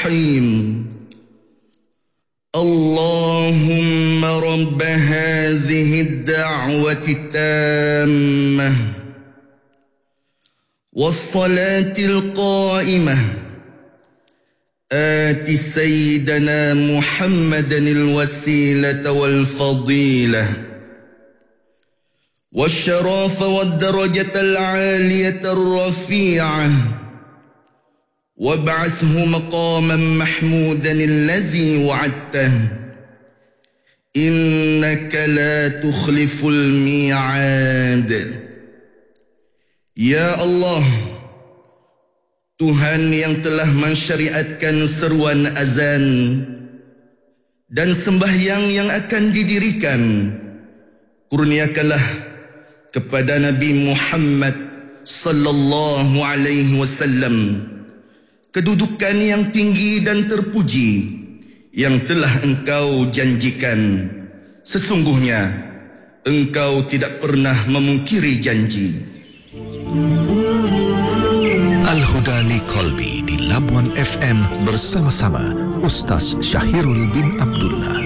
الرحيم اللهم رب هذه الدعوة التامة والصلاة القائمة آت سيدنا محمدا الوسيلة والفضيلة والشرف والدرجة العالية الرفيعة وابعثه مقاما محمودا الذي وعدته إنك لا تخلف الميعاد. Ya Allah, Tuhan yang telah mensyariatkan seruan azan dan sembahyang yang akan didirikan, kurniakanlah kepada Nabi Muhammad sallallahu alaihi wasallam kedudukan yang tinggi dan terpuji yang telah Engkau janjikan. Sesungguhnya Engkau tidak pernah memungkiri janji. Al-Huda li Qalbi di Labuan FM bersama-sama Ustaz Syahirul bin Abdullah.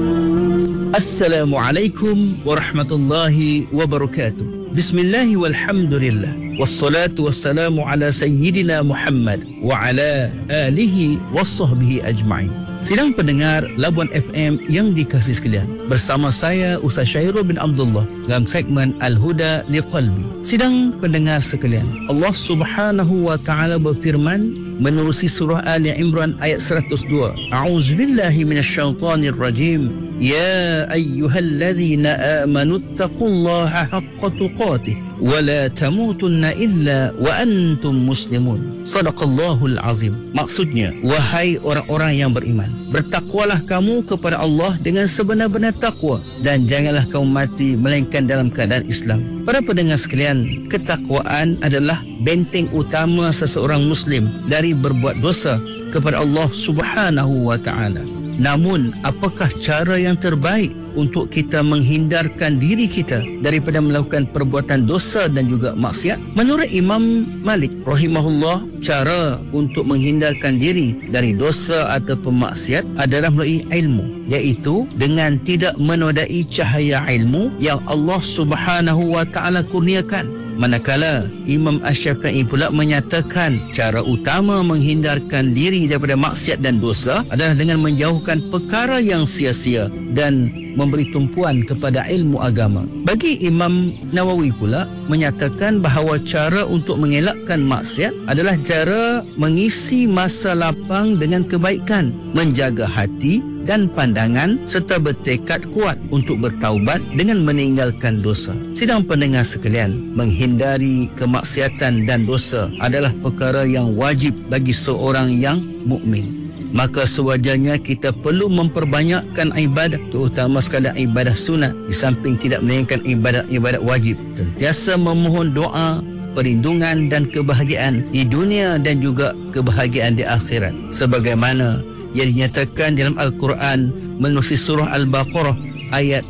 Assalamualaikum warahmatullahi wabarakatuh. Bismillah walhamdulillah wassalatu wassalamu ala sayyidina Muhammad wa ala alihi wassahbihi ajma'in. Sidang pendengar Labuan FM yang dikasihi sekalian, bersama saya Ustaz Syahirul bin Abdullah dalam segmen Al-Huda li Qalbi. Sidang pendengar sekalian, Allah Subhanahu wa taala berfirman menerusi surah Ali Imran ayat 102. A'udzubillahi minasyaitonir rajim. Ya ayyuhalladzina amanu taqullaha haqqa tuqatih wa la tamutunna illa wa antum muslimun. Sadaqallahul azim. Maksudnya, wahai orang-orang yang beriman, bertakwalah kamu kepada Allah dengan sebenar-benar takwa dan janganlah kamu mati melainkan dalam keadaan Islam. Para pendengar sekalian, ketakwaan adalah benteng utama seseorang muslim dari berbuat dosa kepada Allah Subhanahu wa taala. Namun, apakah cara yang terbaik untuk kita menghindarkan diri kita daripada melakukan perbuatan dosa dan juga maksiat? Menurut Imam Malik rahimahullah, cara untuk menghindarkan diri dari dosa atau maksiat adalah melalui ilmu, iaitu dengan tidak menodai cahaya ilmu yang Allah Subhanahu wa taala kurniakan. Manakala Imam Asy-Syafi'i pula menyatakan cara utama menghindarkan diri daripada maksiat dan dosa adalah dengan menjauhkan perkara yang sia-sia dan memberi tumpuan kepada ilmu agama. Bagi Imam Nawawi pula menyatakan bahawa cara untuk mengelakkan maksiat adalah cara mengisi masa lapang dengan kebaikan, menjaga hati dan pandangan serta bertekad kuat untuk bertaubat dengan meninggalkan dosa. Sidang pendengar sekalian, menghindari kemaksiatan dan dosa adalah perkara yang wajib bagi seorang yang mukmin. Maka sewajarnya kita perlu memperbanyakkan ibadah, terutama sekali ibadah sunat, di samping tidak meninggalkan ibadat-ibadat wajib. Sentiasa memohon doa, perlindungan dan kebahagiaan di dunia dan juga kebahagiaan di akhirat, sebagaimana yang dinyatakan dalam Al-Quran menerusi surah Al-Baqarah ayat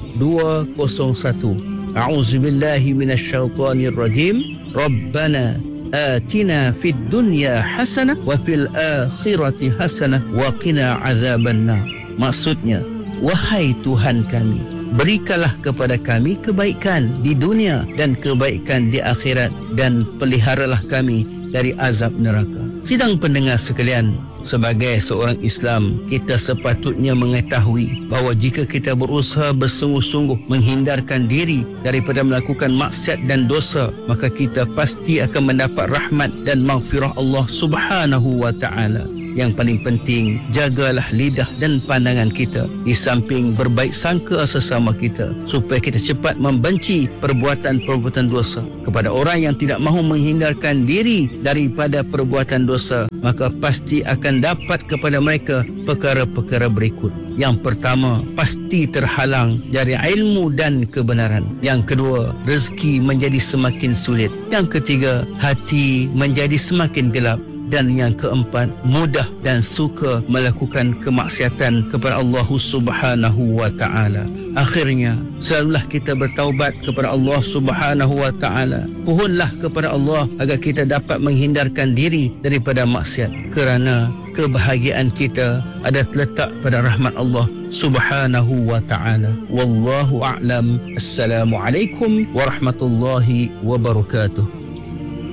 201. A'udzubillahi minasyaitonir rajim. Rabbana atina fid dunya hasanah wa fil akhirati hasanah wa qina azabannar. Maksudnya, wahai Tuhan kami, berikanlah kepada kami kebaikan di dunia dan kebaikan di akhirat, dan peliharalah kami dari azab neraka. Sidang pendengar sekalian, sebagai seorang Islam, kita sepatutnya mengetahui bahawa jika kita berusaha bersungguh-sungguh menghindarkan diri daripada melakukan maksiat dan dosa, maka kita pasti akan mendapat rahmat dan maghfirah Allah Subhanahu wa taala. Yang paling penting, jagalah lidah dan pandangan kita, di samping berbaik sangka sesama kita, supaya kita cepat membenci perbuatan-perbuatan dosa. Kepada orang yang tidak mahu menghindarkan diri daripada perbuatan dosa, maka pasti akan dapat kepada mereka perkara-perkara berikut. Yang pertama, pasti terhalang dari ilmu dan kebenaran. Yang kedua, rezeki menjadi semakin sulit. Yang ketiga, hati menjadi semakin gelap. Dan yang keempat, mudah dan suka melakukan kemaksiatan kepada Allah Subhanahu wa ta'ala. Akhirnya, selalulah kita bertaubat kepada Allah Subhanahu wa ta'ala. Pohonlah kepada Allah agar kita dapat menghindarkan diri daripada maksiat, kerana kebahagiaan kita ada terletak pada rahmat Allah Subhanahu wa ta'ala. Wallahu a'lam. Assalamualaikum warahmatullahi wabarakatuh.